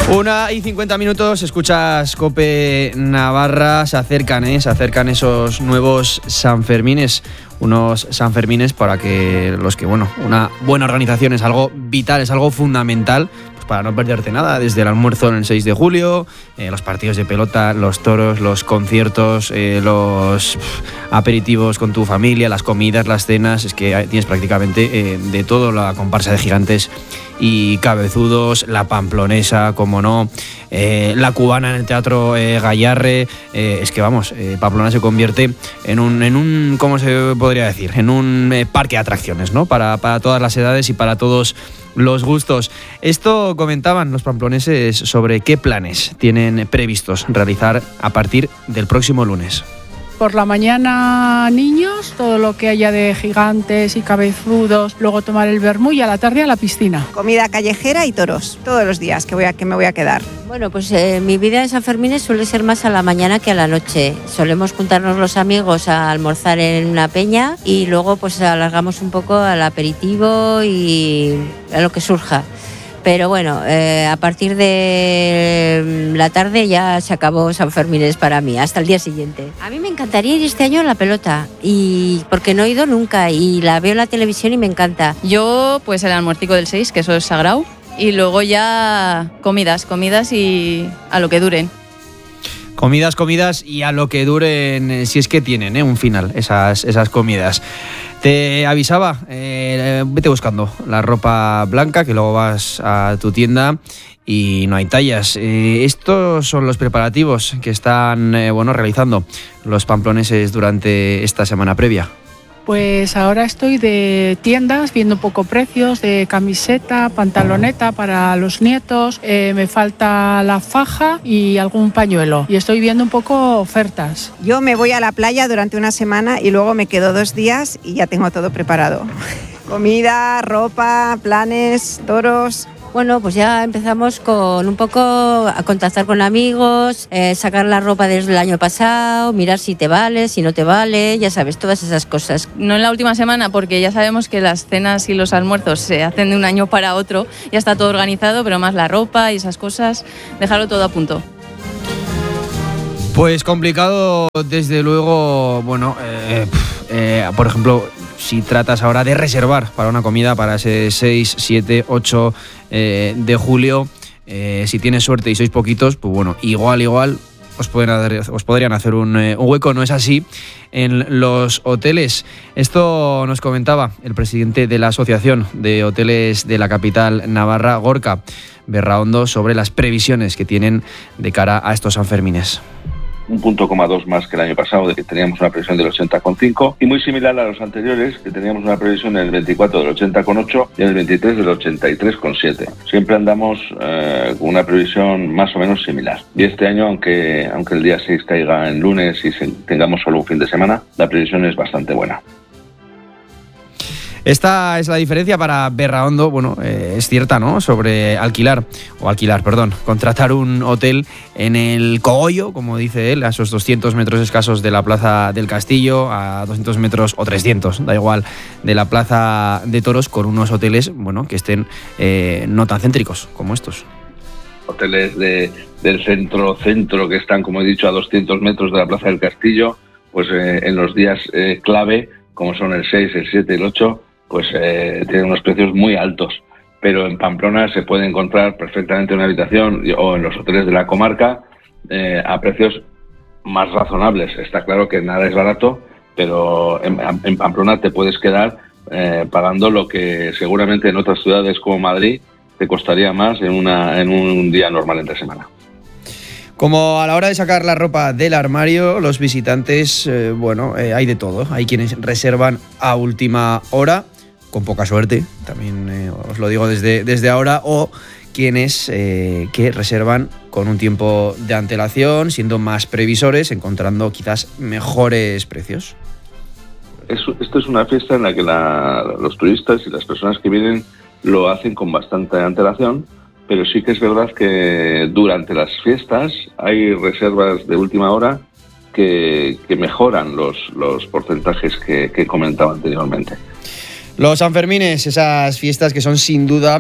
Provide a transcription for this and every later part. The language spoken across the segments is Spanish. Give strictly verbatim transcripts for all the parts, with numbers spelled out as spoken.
Una y cincuenta minutos, escuchas COPE Navarra, se acercan, ¿eh? se acercan esos nuevos Sanfermines, unos Sanfermines para que los que, bueno, una buena organización es algo vital, es algo fundamental, pues para no perderte nada, desde el almuerzo en el seis de julio, eh, los partidos de pelota, los toros, los conciertos, eh, los pff, aperitivos con tu familia, las comidas, las cenas, es que tienes prácticamente eh, de todo, la comparsa de gigantes y cabezudos, la pamplonesa, como no, eh, la cubana en el Teatro eh, Gayarre, eh, es que vamos, eh, Pamplona se convierte en un, en un, ¿cómo se podría decir? En un eh, parque de atracciones, ¿no? Para, para todas las edades y para todos los gustos. Esto comentaban los pamploneses sobre qué planes tienen previstos realizar a partir del próximo lunes. Por la mañana niños, todo lo que haya de gigantes y cabezudos, luego tomar el vermú y a la tarde a la piscina. Comida callejera y toros, todos los días que, voy a, que me voy a quedar. Bueno, pues eh, mi vida en San Fermín suele ser más a la mañana que a la noche. Solemos juntarnos los amigos a almorzar en una peña y luego pues alargamos un poco al aperitivo y a lo que surja. Pero bueno, eh, a partir de la tarde ya se acabó San Fermines para mí, hasta el día siguiente. A mí me encantaría ir este año a la pelota, y porque no he ido nunca y la veo en la televisión y me encanta. Yo, pues el almuercico del seis, que eso es sagrado, y luego ya comidas, comidas y a lo que duren. Comidas, comidas y a lo que duren, si es que tienen ¿eh? un final esas, esas comidas. Te avisaba, eh, vete buscando la ropa blanca, que luego vas a tu tienda y no hay tallas. Eh, estos son los preparativos que están eh, bueno, realizando los pamploneses durante esta semana previa. Pues ahora estoy de tiendas viendo un poco precios de camiseta, pantaloneta para los nietos, eh, me falta la faja y algún pañuelo y estoy viendo un poco ofertas. Yo me voy a la playa durante una semana y luego me quedo dos días y ya tengo todo preparado. Comida, ropa, planes, toros. Bueno, pues ya empezamos con un poco a contactar con amigos, eh, sacar la ropa desde el año pasado, mirar si te vale, si no te vale, ya sabes, todas esas cosas. No en la última semana, porque ya sabemos que las cenas y los almuerzos se hacen de un año para otro, ya está todo organizado, pero más la ropa y esas cosas, dejarlo todo a punto. Pues complicado, desde luego, bueno, eh, eh, por ejemplo, si tratas ahora de reservar para una comida para ese seis, siete, ocho eh, de julio, eh, si tienes suerte y sois poquitos, pues bueno, igual, igual os, pueden hacer, os podrían hacer un, eh, un hueco. No es así en los hoteles. Esto nos comentaba el presidente de la Asociación de Hoteles de la capital navarra, Gorka Berraondo, sobre las previsiones que tienen de cara a estos Sanfermines. Un punto coma dos más que el año pasado, de que teníamos una previsión del ochenta coma cinco, y muy similar a los anteriores, que teníamos una previsión en el veinticuatro del ochenta coma ocho y en el veintitrés del ochenta y tres coma siete. Siempre andamos eh, con una previsión más o menos similar. Y este año, aunque, aunque el día seis caiga en lunes y se, tengamos solo un fin de semana, la previsión es bastante buena. Esta es la diferencia para Berraondo, bueno, eh, es cierta, ¿no? Sobre alquilar, o alquilar, perdón, contratar un hotel en el Cogollo, como dice él, a esos doscientos metros escasos de la Plaza del Castillo, a doscientos metros o trescientos, da igual, de la Plaza de Toros, con unos hoteles, bueno, que estén eh, no tan céntricos como estos. Hoteles de, del centro-centro que están, como he dicho, a doscientos metros de la Plaza del Castillo, pues eh, en los días eh, clave, como son el seis, el siete y el ocho, pues eh, tienen unos precios muy altos, pero en Pamplona se puede encontrar perfectamente una habitación o en los hoteles de la comarca eh, a precios más razonables. Está claro que nada es barato, pero en, en Pamplona te puedes quedar eh, pagando lo que seguramente en otras ciudades como Madrid te costaría más en, una, en un día normal entre semana. Como a la hora de sacar la ropa del armario, los visitantes, eh, bueno, eh, hay de todo. Hay quienes reservan a última hora, con poca suerte, también eh, os lo digo desde, desde ahora, o quienes eh, que reservan con un tiempo de antelación, siendo más previsores, encontrando quizás mejores precios. Es, esto es una fiesta en la que la, los turistas y las personas que vienen lo hacen con bastante antelación, pero sí que es verdad que durante las fiestas hay reservas de última hora que, que mejoran los, los porcentajes que, que he comentado anteriormente. Los Sanfermines, esas fiestas que son sin duda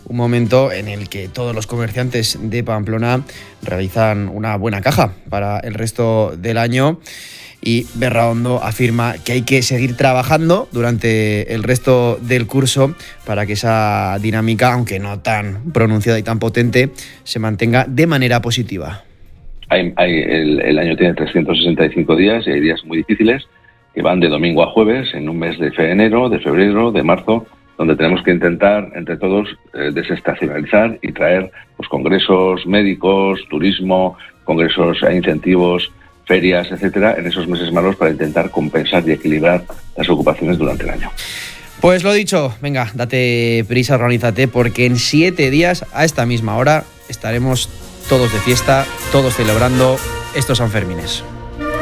un momento en el que todos los comerciantes de Pamplona realizan una buena caja para el resto del año. Y Berraondo afirma que hay que seguir trabajando durante el resto del curso para que esa dinámica, aunque no tan pronunciada y tan potente, se mantenga de manera positiva. Hay, hay, el, el año tiene trescientos sesenta y cinco días y hay días muy difíciles que van de domingo a jueves en un mes de enero, de febrero, de marzo, donde tenemos que intentar entre todos eh, desestacionalizar y traer pues, congresos médicos, turismo, congresos e incentivos, ferias, etcétera, en esos meses malos para intentar compensar y equilibrar las ocupaciones durante el año. Pues lo dicho, venga, date prisa, organízate, porque en siete días, a esta misma hora, estaremos todos de fiesta, todos celebrando estos Sanfermines.